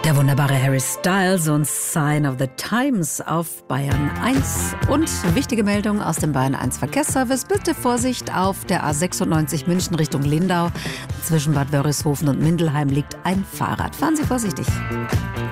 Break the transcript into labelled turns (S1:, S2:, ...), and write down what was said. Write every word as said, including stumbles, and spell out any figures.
S1: Der wunderbare Harry Styles und Sign of the Times auf Bayern eins. Und wichtige Meldung aus dem Bayern eins Verkehrsservice. Bitte Vorsicht auf der A sechsundneunzig München Richtung Lindau. Zwischen Bad Wörishofen und Mindelheim liegt ein Fahrrad. Fahren Sie vorsichtig.